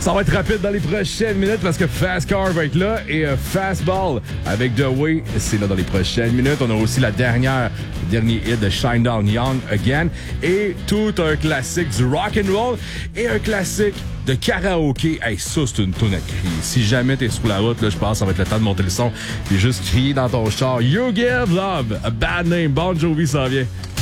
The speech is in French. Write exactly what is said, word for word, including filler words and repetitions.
Ça va être rapide dans les prochaines minutes parce que Fast Car va être là et euh, Fastball avec The Way, c'est là dans les prochaines minutes. On a aussi la dernière, le dernier hit de Shinedown Young Again et tout un classique du rock and roll et un classique de karaoké. Hey, ça, c'est une toune à crier. Si jamais t'es sur la route, là, je pense que ça va être le temps de monter le son et juste crier dans ton char. You Give Love, a Bad Name. Bon Jovi s'en vient.